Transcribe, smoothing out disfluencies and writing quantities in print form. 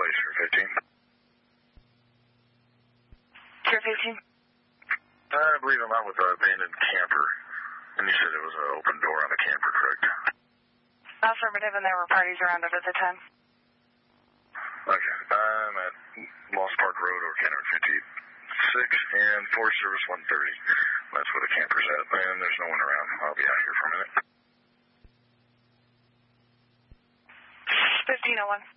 Charlie, Sierra 15. Sierra 15? I believe I'm out with an abandoned camper. And you said it was an open door on the camper, correct? Affirmative, and there were parties around it at the time. Okay. I'm at Lost Park Road, or Canada 56, and Forest Service 130. That's where the camper's at, and there's no one around. I'll be out here for a minute. 1501.